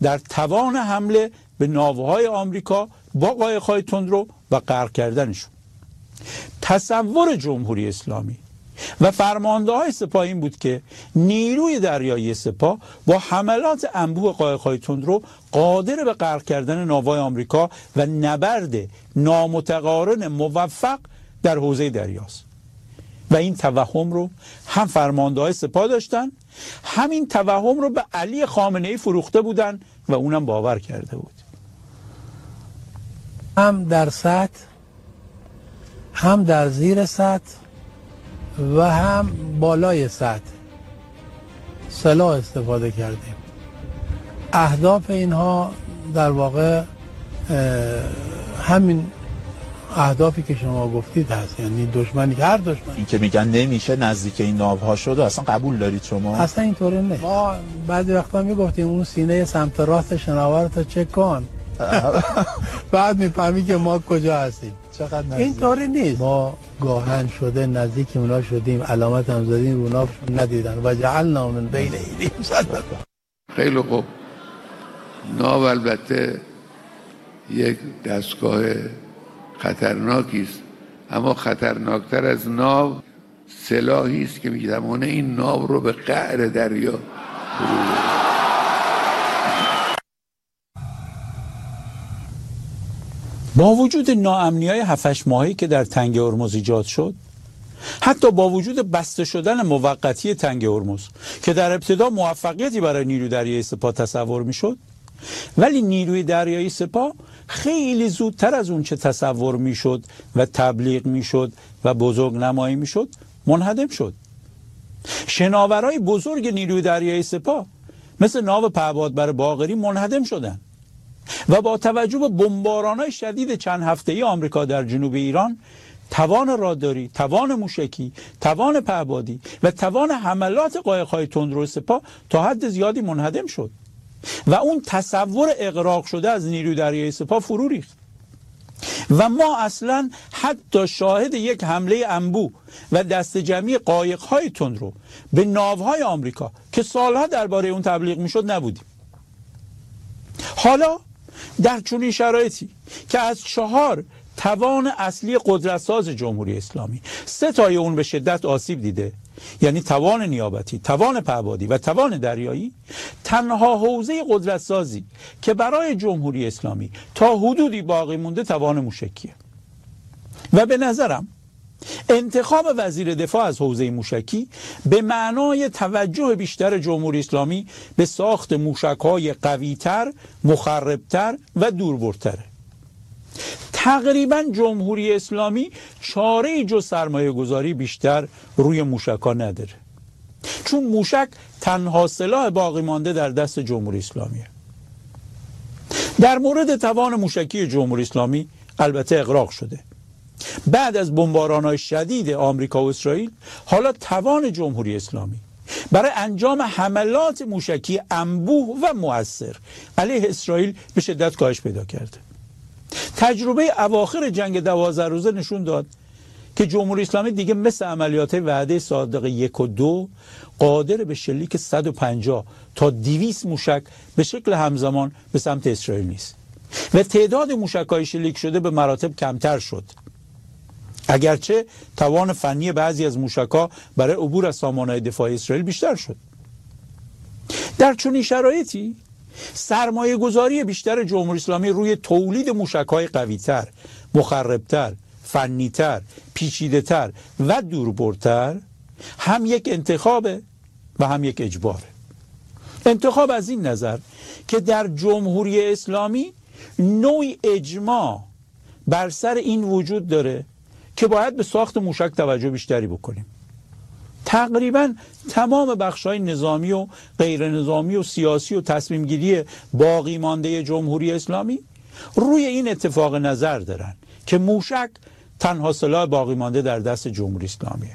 در توان حمله به ناوهای آمریکا با قایق‌های تندرو و غرق کردنشون. تصور جمهوری اسلامی و فرمانده‌های سپاه این بود که نیروی دریایی سپاه با حملات انبوه قایق‌های تندرو قادر به غرق کردن ناوهای آمریکا و نبرد نامتقارن موفق در حوزه دریاست. و این توهم رو هم فرمانده‌های سپاه داشتن، همین توهم رو به علی خامنه‌ای فروخته بودن و اونم باور کرده بود. هم در سطح، هم در زیر سطح و هم بالای سطح سلاح استفاده کردیم. اهداف اینها در واقع همین اهدافی که شما گفتید هست، یعنی دشمنی، هر دشمنی. این که میگن نمیشه نزدیک این ناوها شد اصلا قبول دارید شما؟ اصلا اینطوره نه. ما بعضی وقتا میگفتیم اون سینه سمت راست شناور رو چک کن بعد میفهمی که ما کجا هستیم. چقدر نزدیک؟ اینطوری نیست. ما گاهن شده نزدیک اونا شدیم، علامت هم زدیم، اوناشون ندیدن و جعلنا من بین ایدیهم سدا. خیلی خوب. ناو البته یک دستگاه خطرناکی است، اما خطرناکتر از ناو سلاحی است که می‌تواند این ناو رو به قعر دریا با وجود ناامنی‌های 7-8 ماهی که در تنگه هرمز ایجاد شد، حتی با وجود بسته شدن موقتی تنگه هرمز که در ابتدا موفقیتی برای نیروی دریایی سپاه تصور میشد، ولی نیروی دریایی سپاه خیلی زودتر از اون چه تصور میشد و تبلیغ میشد و بزرگ نمایی میشد منهدم شد. شناورای بزرگ نیروی دریایی سپاه مثل ناو پهبادبر باقری منهدم شدند و با توجه به بمباران‌های شدید چند هفته‌ای آمریکا در جنوب ایران، توان راداری، توان موشکی، توان پهبادی و توان حملات قایق‌های تندرو سپاه تا حد زیادی منهدم شد و اون تصور اغراق شده از نیروی دریایی سپاه فرو ریخت و ما اصلا حتی شاهد یک حمله انبوه و دست جمعی قایق‌های تندرو به ناوهای آمریکا که سالها درباره اون تبلیغ میشد نبودیم. حالا در چنین شرایطی که از 4 توان اصلی قدرتساز جمهوری اسلامی 3 تای اون به شدت آسیب دیده، یعنی توان نیابتی، توان پهبادی و توان دریایی، تنها حوزه قدرتسازی که برای جمهوری اسلامی تا حدودی باقی مونده توان موشکیه و به نظرم انتخاب وزیر دفاع از حوزه موشکی به معنای توجه بیشتر جمهوری اسلامی به ساخت موشک‌های قوی‌تر، مخربتر و دوربرتره. تقریبا جمهوری اسلامی چاره‌ای جز سرمایه گذاری بیشتر روی موشک‌ها نداره، چون موشک تنها سلاح باقی مانده در دست جمهوری اسلامیه. در مورد توان موشکی جمهوری اسلامی البته اغراق شده. بعد از بمباران‌های شدید آمریکا و اسرائیل، حالا توان جمهوری اسلامی برای انجام حملات موشکی انبوه و مؤثر علیه اسرائیل به شدت کاهش پیدا کرده. تجربه اواخر جنگ 12 روزه نشون داد که جمهوری اسلامی دیگه مثل عملیات وعده صادق 1 و 2 قادر به شلیک 150 تا 200 موشک به شکل همزمان به سمت اسرائیل نیست و تعداد موشک‌های شلیک شده به مراتب کمتر شد، اگرچه توان فنی بعضی از موشک‌ها برای عبور از سامانه‌های دفاعی اسرائیل بیشتر شد. در چنین شرایطی سرمایه گذاری بیشتر جمهوری اسلامی روی تولید موشک‌های قوی‌تر، مخربتر، فنی‌تر، پیچیده‌تر و دوربرتر هم یک انتخابه و هم یک اجباره. انتخاب از این نظر که در جمهوری اسلامی نوعی اجماع بر سر این وجود داره که باید به ساخت موشک توجه بیشتری بکنیم. تقریبا تمام بخش‌های نظامی و غیر نظامی و سیاسی و تصمیم گیری باقی مانده جمهوری اسلامی روی این اتفاق نظر دارن که موشک تنها سلاح باقی مانده در دست جمهوری اسلامیه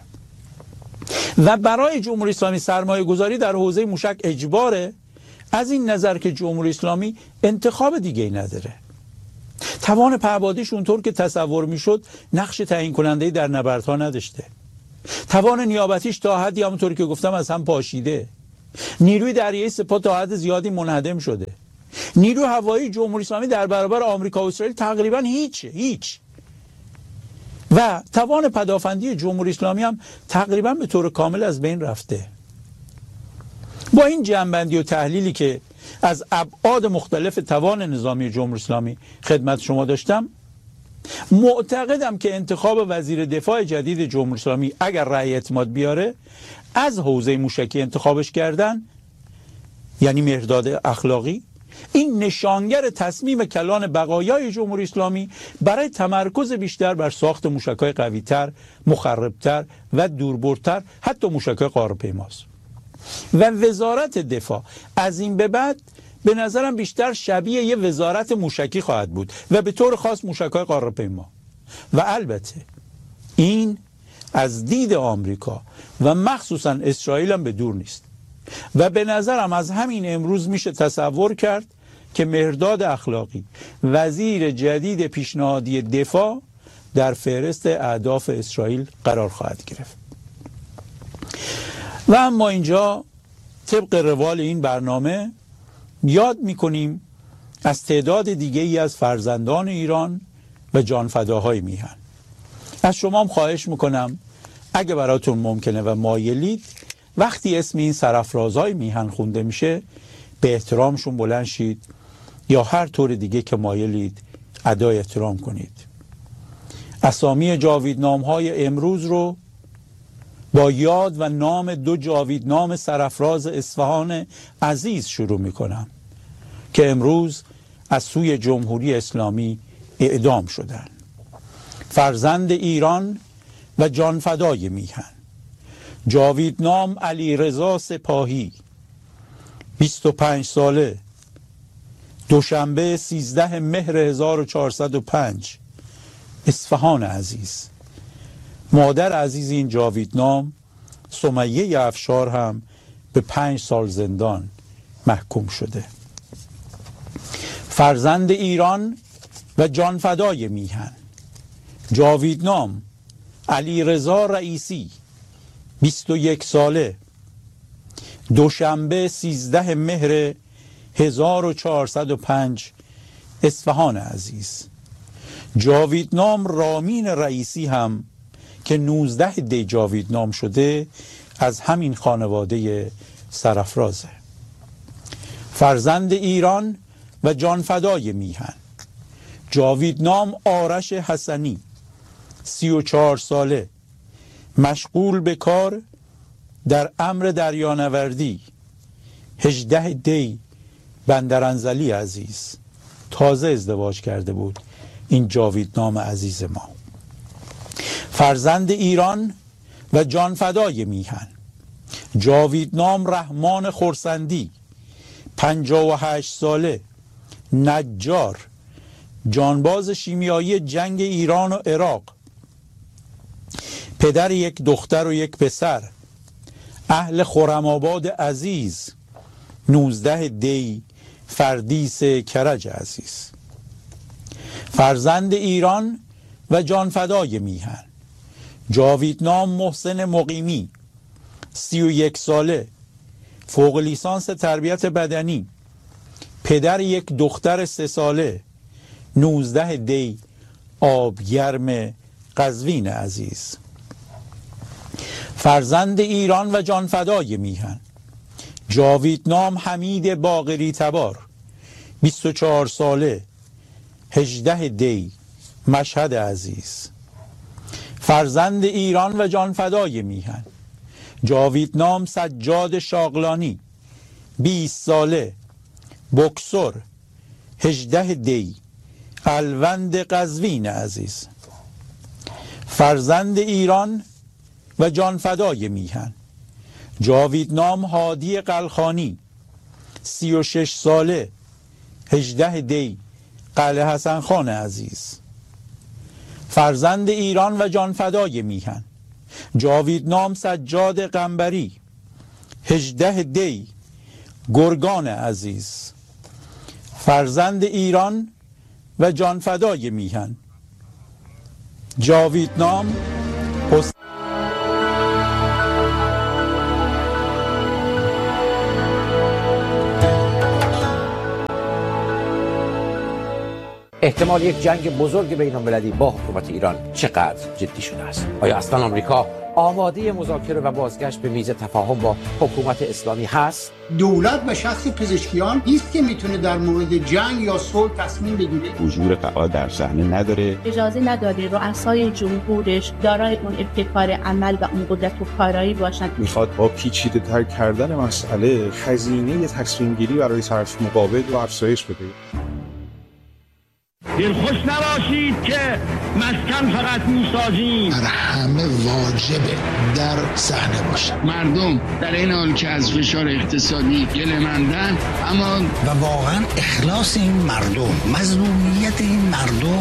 و برای جمهوری اسلامی سرمایه گذاری در حوزه موشک اجباره، از این نظر که جمهوری اسلامی انتخاب دیگه ای نداره. توان پهبادیش اونطور که تصور میشد نقش تعیین کننده‌ای در نبردها نداشته. توان نیابتیش تا حدی همونطوری که گفتم از هم پاشیده. نیروی دریایی سپاه تا حد زیادی منهدم شده. نیرو هوایی جمهوری اسلامی در برابر آمریکا و اسرائیل تقریبا هیچ. و توان پدافندی جمهوری اسلامی هم تقریبا به طور کامل از بین رفته. با این جنبندی و تحلیلی که از ابعاد مختلف توان نظامی جمهوری اسلامی خدمت شما داشتم، معتقدم که انتخاب وزیر دفاع جدید جمهوری اسلامی اگر رأی اعتماد بیاره، از حوزه موشکی انتخابش کردن، یعنی مهرداد اخلاقی، این نشانگر تصمیم کلان بقایای جمهوری اسلامی برای تمرکز بیشتر بر ساخت موشک‌های قوی‌تر، مخربتر و دوربردتر، حتی موشک‌های قاره‌پیماست. و وزارت دفاع از این به بعد به نظرم بیشتر شبیه یه وزارت موشکی خواهد بود و به طور خاص موشک‌های قاره‌پیما. و البته این از دید آمریکا و مخصوصا اسرائیل هم به دور نیست و به نظرم از همین امروز میشه تصور کرد که مهرداد اخلاقی وزیر جدید پیشنهادی دفاع در فهرست اهداف اسرائیل قرار خواهد گرفت. و اما اینجا طبق روال این برنامه یاد میکنیم از تعداد دیگه ای از فرزندان ایران و جانفداهای میهن. از شما هم خواهش میکنم اگه براتون ممکنه و مایلید، وقتی اسم این سرافرازهای میهن خونده میشه به احترامشون بلند شید یا هر طور دیگه که مایلید ادای احترام کنید. اسامی جاویدنام‌های امروز رو با یاد و نام 2 جاویدنام سرافراز اصفهان عزیز شروع میکنم که امروز از سوی جمهوری اسلامی اعدام شدند. فرزند ایران و جانفدای میهن، جاویدنام علیرضا سپاهی، 25 ساله، دوشنبه 13 مهر 1405، اصفهان عزیز. مادر عزیز این جاویدنام سمیه افشار هم به 5 سال زندان محکوم شده. فرزند ایران و جانفدای میهن، جاویدنام علیرضا رئیسی، 21 ساله، دوشنبه 13 مهر 1405، اصفهان عزیز. جاویدنام رامین رئیسی هم که 19 دی جاویدنام شده از همین خانواده سرافرازه. فرزند ایران و جانفدای میهن، جاویدنام آرش حسنی، 34 ساله، مشغول به کار در امر دریانوردی، 18 دی بندرانزلی عزیز. تازه ازدواج کرده بود این جاویدنام عزیز ما. فرزند ایران و جانفدای میهن، جاویدنام رحمان خرسندی، 58 ساله، نجار، جانباز شیمیایی جنگ ایران و عراق، پدر یک دختر و یک پسر، اهل خرم‌آباد عزیز، 19 دی فردیس کرج عزیز. فرزند ایران و جانفدای میهن، جاویدنام محسن مقیمی، 31 ساله، فوق لیسانس تربیت بدنی، پدر یک دختر 3 ساله، 19 دی آبگرم قزوین عزیز. فرزند ایران و جانفدای میهن، جاویدنام حمید باقری تبار، 24 ساله، 18 دی مشهد عزیز. فرزند ایران و جانفدای میهن، جاویدنام سجاد شاغلانی، 20 ساله، بوکسور، 18 دی الوند قزوین عزیز. فرزند ایران و جانفدای میهن، جاویدنام هادی قلخانی، 36 ساله، 18 دی قلعه حسن خان عزیز. فرزند ایران و جانفدای میهن، جاویدنام سجاد قنبری، 18 دی گرگان عزیز. فرزند ایران و جانفدای میهن، جاویدنام احتمال یک جنگ بزرگ بین‌المللی با حکومت ایران چقدر جدی شده است؟ آیا اصلا آمریکا آماده مذاکره و بازگشت به میز تفاهم با حکومت اسلامی هست؟ دولت به شخص پزشکیان نیست که میتونه در مورد جنگ یا صلح تصمیم بگیره. حضور فعال در صحنه نداره. اجازه نداده رؤسای جمهورش دارای اون ابتکار عمل و اون قدرت و کارایی باشند. میخواد با پیچیده تر کردن مسئله هزینه تصمیم گیری برای طرف مقابل رو افزایش بده. دلخوش نباشید که مسکن فقط میسازیم. بر همه واجبه در صحنه باشن. مردم در این حال که از فشار اقتصادی گله‌مندن، اما و واقعا اخلاص این مردم، مظلومیت این مردم.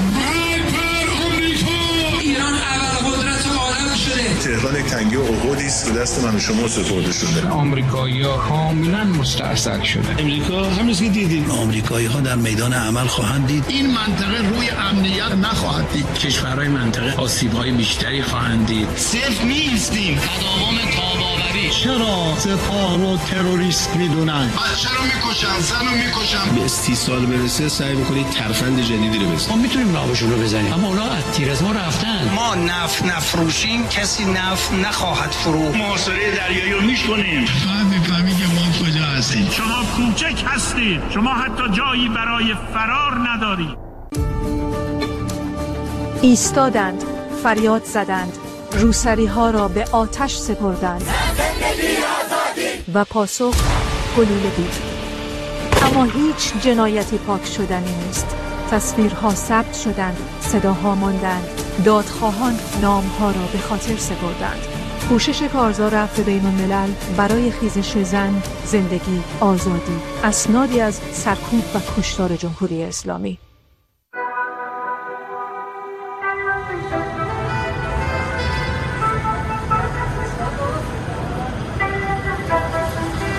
ایران اول قدرت عالم شده. تهران یک تنگه عقودی است به دست من و شما سپرده شده. آمریکایی‌ها کاملا مستاصل شده. امریکا همونیست که دیدیم. آمریکایی‌ها در میدان عمل خواهند دید. این منطقه روی امنیت نخواهد دید. کشورهای منطقه آسیب‌های بیشتری خواهند دید. صفر نیستیم. تداوم تاباوری. چرا سپاه رو تروریست میدونن؟ چرا میکشن؟ زنو میکشن. به استیصال برسه سعی می‌کنید ترفند جدیدی رو بزنید. ما میتونیم نابشون رو بزنیم. اما اونا از تیر از ما رفتن. ما نفت نفروشیم، کسی نفت نخواهد فروخت. محاصره دریایی رو می‌کنیم. فهم می‌فهمی که ما کجا هستیم. شما کوچک هستید. شما حتی جایی برای فرار ندارید. ایستادند، فریاد زدند، روسری‌ها را به آتش سپردند و پاسخ گلوله بود. اما هیچ جنایتی پاک شدنی نیست. تصویرها ثبت شدند، صداها ماندند، دادخواهان نامها را به خاطر سپردند. کوشش کارزار عفو بین‌الملل برای خیزش زن، زندگی، آزادی، اسنادی از سرکوب و کشتار جمهوری اسلامی.